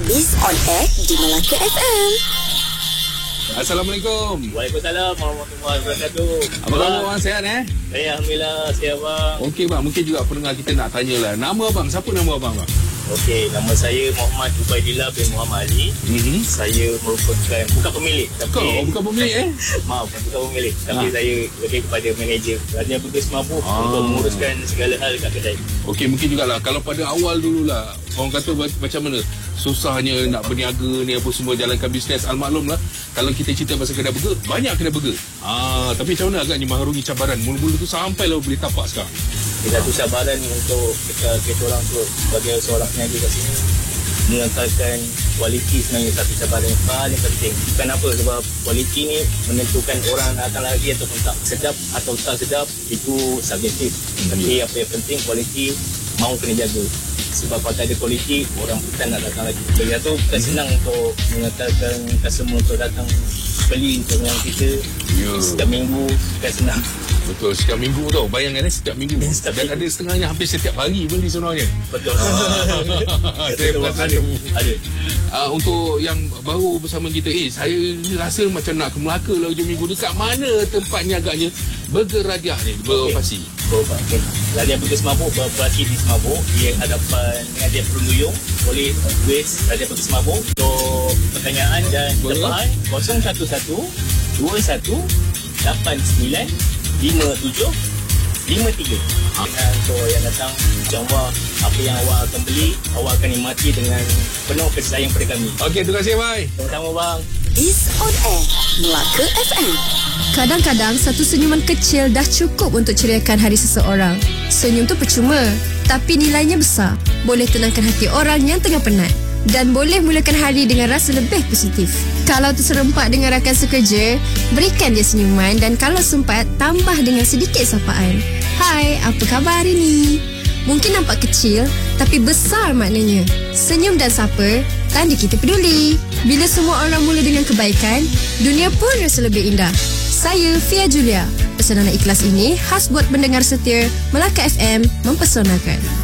Biz on Air di Melaka FM. Assalamualaikum. Waalaikumsalam warahmatullahi wabarakatuh. Apa khabar abang, sihat Saya Alhamdulillah, sihat bang. Okey bang, mungkin juga pendengar kita nak tanyalah. Nama abang, siapa nama abang bang? Okey, nama saya Muhammad Ubaidillah bin Muhammad Ali. Saya merupakan, bukan pemilik tapi Bukan pemilik Maaf, bukan pemilik tapi saya lebih kepada manager Raja Burger Semabuk untuk menguruskan segala hal kat kedai. Okey, mungkin jugalah kalau pada awal dululah orang kata macam mana susahnya nak berniaga ni apa semua, jalankan bisnes. Almaklum lah kalau kita cerita pasal kedai burger, banyak kedai burger. Tapi macam mana agaknya mengarungi cabaran mula-mula tu sampailah boleh tapak sekarang? Kita tu cabaran untuk kita orang tu sebagai seorang peniaga kat sini mengekalkan kualiti sebenarnya satu cabaran yang paling penting. Kenapa? Sebab kualiti ni menentukan orang datang lagi ataupun tak. Sedap atau tak sedap itu subjektif. Tapi apa yang penting kualiti mau kena jaga. Sebab kalau tak ada kualiti, orang bukan nak datang lagi. Jadi tu bukan senang untuk mengekalkan customer untuk datang beli untuk yang kita setiap minggu, bukan senang. Betul, setiap minggu tau. Bayangkan setiap minggu. Dan ada setengahnya hampir setiap hari beli sebenarnya. Betul. Saya perasan ada. Untuk yang baru bersama kita, saya rasa macam nak ke Melaka lah hujung minggu. Dekat mana tempatnya agaknya Burger Radiah ni beroperasi? Okay. Radiah Burger Semabuk beroperasi di Semabuk. Dia hadapan dengan dia Perunduyung. Boleh West Radiah Burger Semabuk. Untuk pertanyaan dan tempahan 011 21 89 5753. Untuk yang datang, insyaAllah apa yang awak akan beli, awak akan nikmati dengan penuh kasih sayang pada kami. Okey, terima kasih bye. Sama-sama bang. Biz on Air Melaka FM. Kadang-kadang satu senyuman kecil dah cukup untuk ceriakan hari seseorang. Senyum tu percuma, tapi nilainya besar. Boleh tenangkan hati orang yang tengah penat dan boleh mulakan hari dengan rasa lebih positif. Kalau terserempak dengan rakan sekerja, berikan dia senyuman, dan kalau sempat, tambah dengan sedikit sapaan. Hai, apa khabar hari ni? Mungkin nampak kecil, tapi besar maknanya. Senyum dan sapa, tanda kita peduli. Bila semua orang mula dengan kebaikan, dunia pun rasa lebih indah. Saya Fia Julia. Pesanan ikhlas ini khas buat pendengar setia Melaka FM mempesonakan.